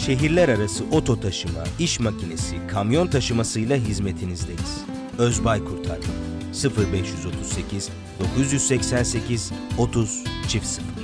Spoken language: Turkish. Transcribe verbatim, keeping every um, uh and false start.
şehirler arası oto taşıma, iş makinesi, kamyon taşımasıyla hizmetinizdeyiz. Özbay Kurtarma sıfır beş otuz sekiz dokuz seksen sekiz otuz sıfır sıfır